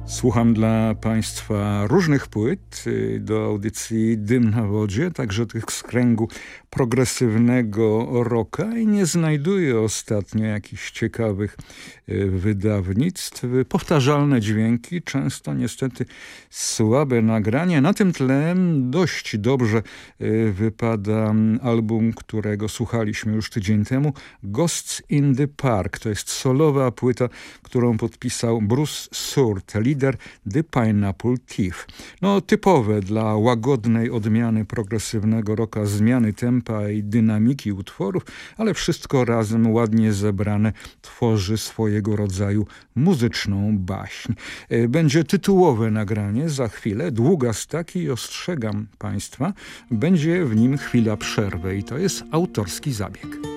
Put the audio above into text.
Słucham dla Państwa różnych płyt do audycji Dym na wodzie, także tych z kręgu progresywnego rocka i nie znajduję ostatnio jakichś ciekawych wydawnictw. Powtarzalne dźwięki, często niestety słabe nagrania. Na tym tle dość dobrze wypada album, którego słuchaliśmy już tydzień temu, Ghosts in the Park. To jest solowa płyta, którą podpisał Bruce Soort, lider The Pineapple Thief. No, typowe dla łagodnej odmiany progresywnego rocka zmiany tempa i dynamiki utworów, ale wszystko razem ładnie zebrane tworzy swojego rodzaju muzyczną baśń. Będzie tytułowe nagranie za chwilę, długa staki i ostrzegam Państwa, będzie w nim chwila przerwy i to jest autorski zabieg.